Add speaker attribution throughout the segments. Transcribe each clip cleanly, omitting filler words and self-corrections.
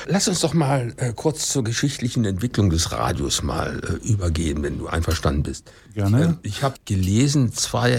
Speaker 1: Lass uns doch mal kurz zur geschichtlichen Entwicklung des Radios mal übergehen, wenn du einverstanden bist.
Speaker 2: Gerne.
Speaker 1: Ich habe gelesen,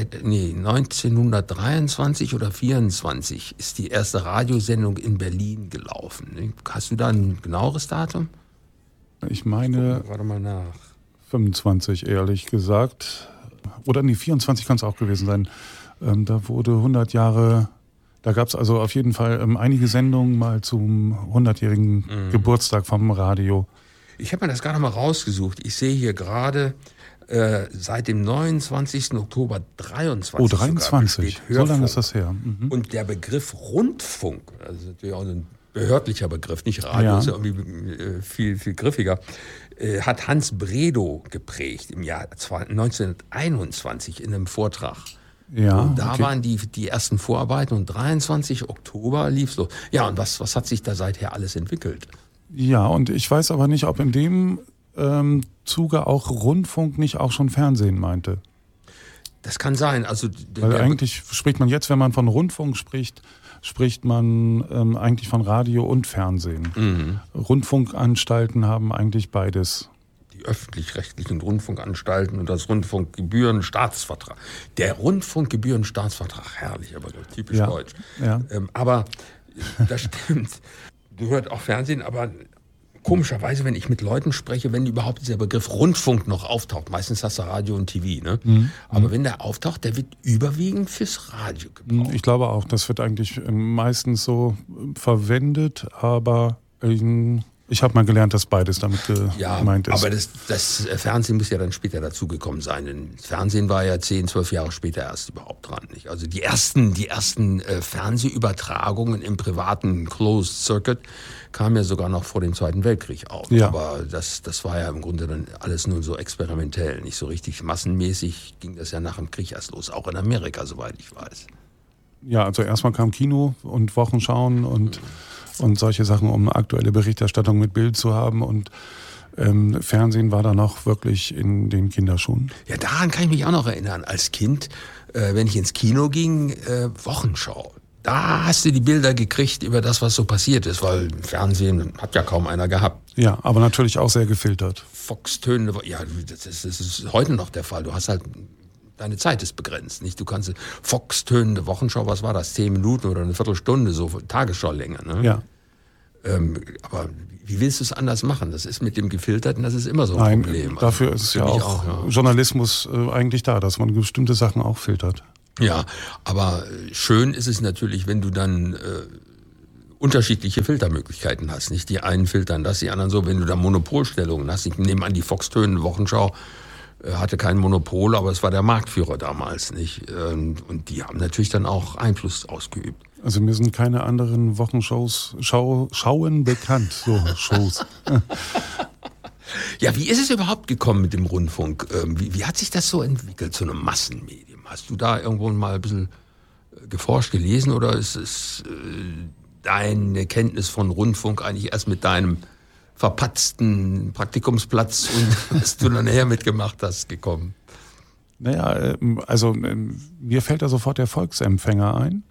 Speaker 1: 1923 oder 24 ist die erste Radiosendung in Berlin gelaufen. Hast du da ein genaueres Datum?
Speaker 2: Ich meine,
Speaker 1: Warte mal nach.
Speaker 2: 25 ehrlich gesagt. Oder nee, 24 kann es auch gewesen sein. Da wurde 100 Jahre... Da gab es also auf jeden Fall einige Sendungen mal zum 100-jährigen Geburtstag vom Radio.
Speaker 1: Ich habe mir das gerade mal rausgesucht. Ich sehe hier gerade seit dem 29. Oktober 23.
Speaker 2: Oh, 23. So lange ist das her. Mhm.
Speaker 1: Und der Begriff Rundfunk, also natürlich auch ein behördlicher Begriff, nicht Radio, ist ja irgendwie viel griffiger, hat Hans Bredow geprägt im Jahr 1921 in einem Vortrag.
Speaker 2: Ja,
Speaker 1: und da waren die ersten Vorarbeiten und 23. Oktober lief's los. Ja, und was hat sich da seither alles entwickelt?
Speaker 2: Ja, und ich weiß aber nicht, ob in dem Zuge auch Rundfunk nicht auch schon Fernsehen meinte.
Speaker 1: Das kann sein. Also
Speaker 2: weil eigentlich spricht man jetzt, wenn man von Rundfunk spricht man eigentlich von Radio und Fernsehen. Mhm. Rundfunkanstalten haben eigentlich beides.
Speaker 1: Die öffentlich-rechtlichen Rundfunkanstalten und das Rundfunkgebührenstaatsvertrag. Der Rundfunkgebührenstaatsvertrag, herrlich, aber typisch deutsch.
Speaker 2: Ja.
Speaker 1: Aber das stimmt. Gehört auch Fernsehen, aber komischerweise, wenn ich mit Leuten spreche, wenn überhaupt dieser Begriff Rundfunk noch auftaucht, meistens hast du Radio und TV, ne? Aber wenn der auftaucht, der wird überwiegend fürs Radio gebraucht.
Speaker 2: Ich glaube auch, das wird eigentlich meistens so verwendet, aber ich habe mal gelernt, dass beides damit gemeint ist.
Speaker 1: Aber das Fernsehen muss ja dann später dazugekommen sein. Denn das Fernsehen war ja 10, 12 Jahre später erst überhaupt dran. Nicht? Also die ersten Fernsehübertragungen im privaten Closed Circuit kamen ja sogar noch vor dem Zweiten Weltkrieg auf. Ja. Aber das war ja im Grunde dann alles nur so experimentell. Nicht so richtig massenmäßig ging das ja nach dem Krieg erst los. Auch in Amerika, soweit ich weiß.
Speaker 2: Ja, also erstmal kam Kino und Wochenschauen und solche Sachen, um aktuelle Berichterstattung mit Bild zu haben. Und Fernsehen war da noch wirklich in den Kinderschuhen.
Speaker 1: Ja, daran kann ich mich auch noch erinnern. Als Kind, wenn ich ins Kino ging, Wochenschau. Da hast du die Bilder gekriegt über das, was so passiert ist, weil Fernsehen hat ja kaum einer gehabt.
Speaker 2: Ja, aber natürlich auch sehr gefiltert.
Speaker 1: Fox-Töne, ja, das ist heute noch der Fall. Du hast halt... Deine Zeit ist begrenzt, nicht? Du kannst Fox-tönende Wochenschau, was war das? 10 Minuten oder eine Viertelstunde, so Tagesschaulänge, ne?
Speaker 2: Ja.
Speaker 1: Aber wie willst du es anders machen? Das ist mit dem Gefilterten, das ist immer so
Speaker 2: ein
Speaker 1: Problem.
Speaker 2: Dafür ist ja auch Journalismus eigentlich da, dass man bestimmte Sachen auch filtert.
Speaker 1: Ja, aber schön ist es natürlich, wenn du dann unterschiedliche Filtermöglichkeiten hast, nicht? Die einen filtern das, die anderen so. Wenn du da Monopolstellungen hast, ich nehme an, die Fox-tönende Wochenschau hatte kein Monopol, aber es war der Marktführer damals, nicht? Und die haben natürlich dann auch Einfluss ausgeübt.
Speaker 2: Also mir sind keine anderen Wochenschauen bekannt, so Shows.
Speaker 1: Ja, wie ist es überhaupt gekommen mit dem Rundfunk? Wie hat sich das so entwickelt zu einem Massenmedium? Hast du da irgendwo mal ein bisschen geforscht, gelesen oder ist es deine Kenntnis von Rundfunk eigentlich erst mit deinem verpatzten Praktikumsplatz und was du dann nachher mitgemacht hast, gekommen?
Speaker 2: Naja, also mir fällt da sofort der Volksempfänger ein.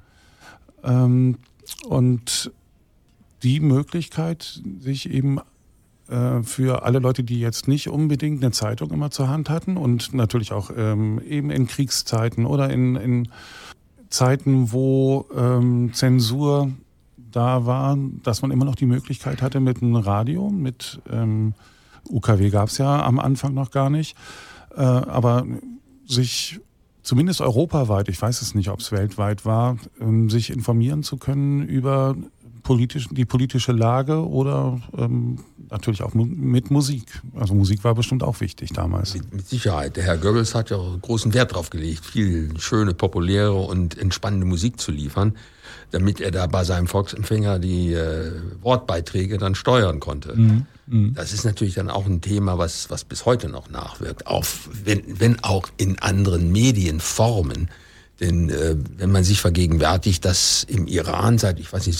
Speaker 2: Und die Möglichkeit, sich eben für alle Leute, die jetzt nicht unbedingt eine Zeitung immer zur Hand hatten und natürlich auch eben in Kriegszeiten oder in Zeiten, wo Zensur da war, dass man immer noch die Möglichkeit hatte mit einem Radio, mit UKW gab es ja am Anfang noch gar nicht, aber sich zumindest europaweit, ich weiß es nicht, ob es weltweit war, sich informieren zu können über die politische Lage oder natürlich auch mit Musik. Also Musik war bestimmt auch wichtig damals.
Speaker 1: Mit Sicherheit. Der Herr Goebbels hat ja großen Wert drauf gelegt, viel schöne, populäre und entspannende Musik zu liefern, damit er da bei seinem Volksempfänger die Wortbeiträge dann steuern konnte. Das ist natürlich dann auch ein Thema, was bis heute noch nachwirkt, auch wenn auch in anderen Medienformen. Denn wenn man sich vergegenwärtigt, dass im Iran seit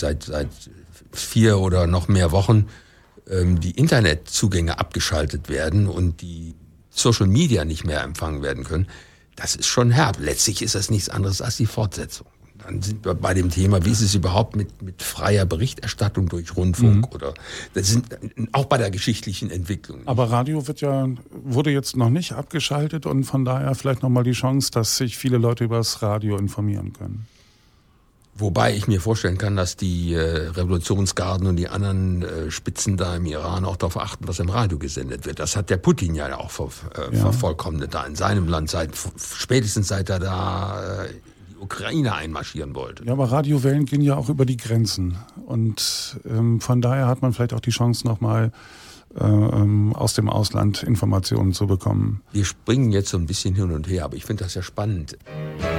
Speaker 1: 4 oder noch mehr Wochen die Internetzugänge abgeschaltet werden und die Social Media nicht mehr empfangen werden können, das ist schon herb. Letztlich ist das nichts anderes als die Fortsetzung. dann sind wir bei dem Thema, wie ist es überhaupt mit freier Berichterstattung durch Rundfunk oder das sind auch bei der geschichtlichen Entwicklung.
Speaker 2: Aber Radio wurde jetzt noch nicht abgeschaltet und von daher vielleicht nochmal die Chance, dass sich viele Leute über das Radio informieren können.
Speaker 1: Wobei ich mir vorstellen kann, dass die Revolutionsgarden und die anderen Spitzen da im Iran auch darauf achten, was im Radio gesendet wird. Das hat der Putin ja auch vervollkommnet da in seinem Land, spätestens seit er da die Ukraine einmarschieren wollte.
Speaker 2: Ja, aber Radiowellen gehen ja auch über die Grenzen. Und von daher hat man vielleicht auch die Chance, nochmal aus dem Ausland Informationen zu bekommen.
Speaker 1: Wir springen jetzt so ein bisschen hin und her, aber ich finde das ja spannend.